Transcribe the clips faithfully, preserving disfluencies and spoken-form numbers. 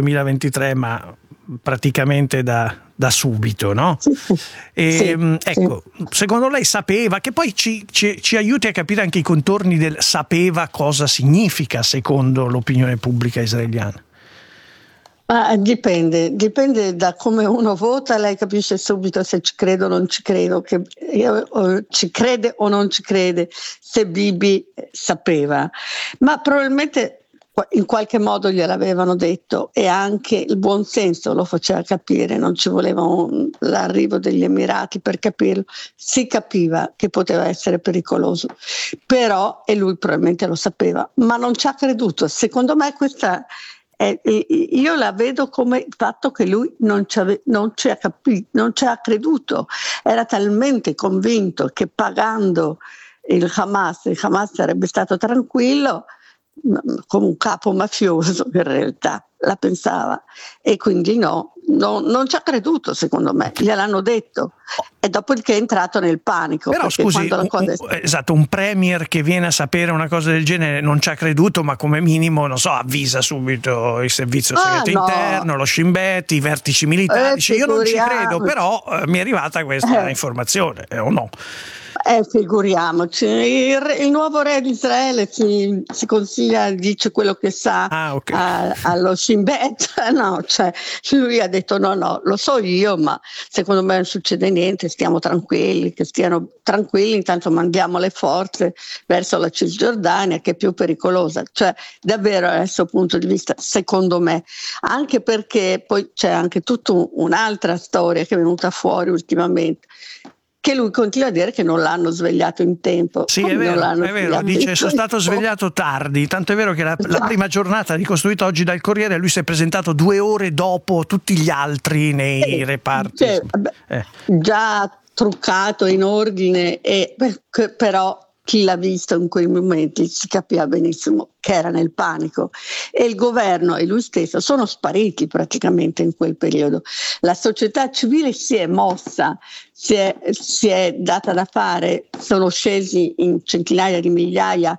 duemilaventitré, ma praticamente da, da subito, no? Sì, E, sì, ecco, sì. secondo lei sapeva, che poi ci, ci, ci aiuti a capire anche i contorni del sapeva cosa significa secondo l'opinione pubblica israeliana? Ma dipende, dipende da come uno vota, lei capisce subito se ci credo o non ci credo, che io, o ci crede o non ci crede, se Bibi sapeva. Ma probabilmente in qualche modo gliel'avevano detto, e anche il buon senso lo faceva capire, non ci voleva un, l'arrivo degli Emirati per capirlo, si capiva che poteva essere pericoloso, però, e lui probabilmente lo sapeva, ma non ci ha creduto. Secondo me questa... Eh, io la vedo come il fatto che lui non ci, ave, non ci ha capito, non ci ha creduto, era talmente convinto che pagando il Hamas, il Hamas sarebbe stato tranquillo, come un capo mafioso in realtà la pensava, e quindi no, no, non ci ha creduto, secondo me, gliel'hanno detto, e dopodiché è entrato nel panico. Però scusi, la un, cosa un, esatto, un premier che viene a sapere una cosa del genere non ci ha creduto, ma come minimo, non so, avvisa subito il servizio segreto ah, no. interno, lo Shin Bet, i vertici militari, eh, dice io non ci credo, però eh, mi è arrivata questa eh. informazione, eh, o no? Eh, figuriamoci, il, re, il nuovo re di Israele si, si consiglia, dice quello che sa ah, okay. a, allo Shin Bet, no, cioè, lui ha detto no, no, lo so io, ma secondo me non succede niente, stiamo tranquilli, che stiano tranquilli, intanto mandiamo le forze verso la Cisgiordania, che è più pericolosa, cioè davvero da questo punto di vista, secondo me, anche perché poi c'è anche tutta un'altra storia che è venuta fuori ultimamente, che lui continua a dire che non l'hanno svegliato in tempo. Sì, Come è vero, non è vero, dice sono stato svegliato tardi, tanto è vero che la, la prima giornata ricostruita oggi dal Corriere, lui si è presentato due ore dopo tutti gli altri nei eh, reparti. cioè, eh. Già truccato, in ordine, e, però chi l'ha visto in quei momenti si capiva benissimo che era nel panico, e il governo e lui stesso sono spariti praticamente in quel periodo. La società civile si è mossa, si è, si è data da fare, sono scesi in centinaia di migliaia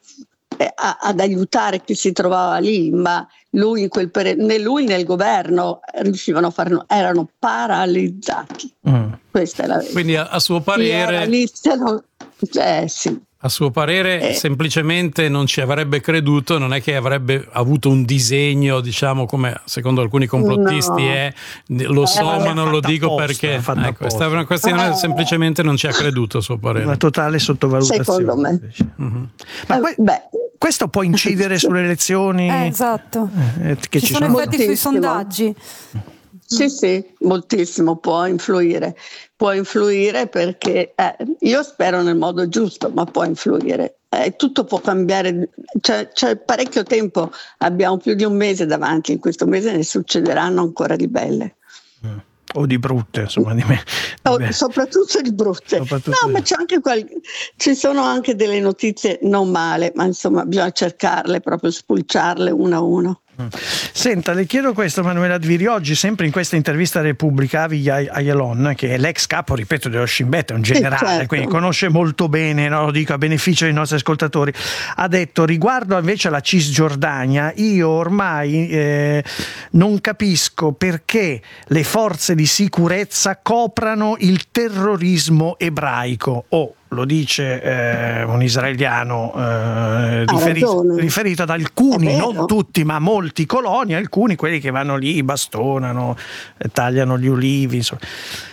eh, a, ad aiutare chi si trovava lì, ma lui in quel periodo, né lui né il governo riuscivano a farlo, erano paralizzati. Mm. Questa è la verità. Quindi a, a suo parere iniziano, eh, sì. A suo parere eh. semplicemente non ci avrebbe creduto, non è che avrebbe avuto un disegno, diciamo, come secondo alcuni complottisti no. è, lo so eh, ma non lo dico apposta, perché ecco, è stata una questione, eh. semplicemente non ci ha creduto a suo parere. Una totale sottovalutazione. Secondo me. Mm-hmm. Ma que- Beh. questo può incidere sulle elezioni? Eh, esatto. Eh, che ci, ci sono, sono effetti sui sondaggi. Sì, sì, moltissimo, può influire, può influire perché eh, io spero nel modo giusto, ma può influire. Eh, tutto può cambiare, c'è, c'è parecchio tempo, abbiamo più di un mese davanti, in questo mese ne succederanno ancora di belle. Mm. O di brutte, insomma, di me. Oh, soprattutto di brutte. Soprattutto no, di... ma c'è anche qual... ci sono anche delle notizie non male, ma insomma bisogna cercarle, proprio spulciarle una a uno. Senta, le chiedo questo, Manuela Dviri, oggi sempre in questa intervista a Repubblica Avi Ayalon, che è l'ex capo, ripeto, dello Shin Bet, è un generale, sì, certo. Quindi conosce molto bene, no? Lo dico a beneficio dei nostri ascoltatori, ha detto riguardo invece alla Cisgiordania, io ormai eh, non capisco perché le forze di sicurezza coprano il terrorismo ebraico, o oh, lo dice eh, un israeliano eh, riferito, riferito ad alcuni, non tutti, ma molti coloni, alcuni quelli che vanno lì, bastonano, eh, tagliano gli ulivi, insomma.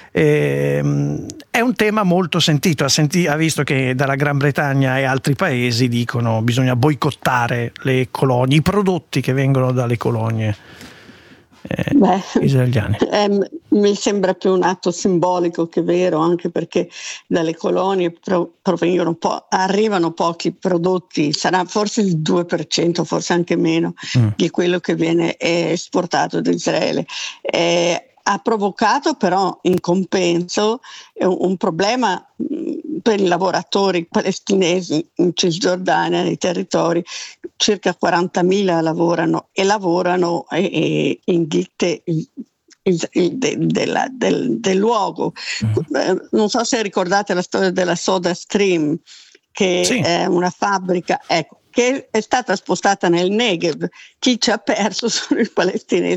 Eh, è un tema molto sentito, ha, senti- ha visto che dalla Gran Bretagna e altri paesi dicono bisogna boicottare le colonie, i prodotti che vengono dalle colonie eh, Beh, israeliane. Eh, mi sembra più un atto simbolico che vero, anche perché dalle colonie pro- provengono po- arrivano pochi prodotti, sarà forse il due per cento, forse anche meno, mm. di quello che viene esportato da Israele. Eh, ha provocato però in compenso un, un problema per i lavoratori palestinesi in Cisgiordania, nei territori, circa quarantamila lavorano e lavorano eh, in ditte De, della, del, del luogo. Mm-hmm. Non so se ricordate la storia della Soda Stream, che sì. è una fabbrica, ecco, che è stata spostata nel Negev. Chi ci ha perso sono i palestinesi.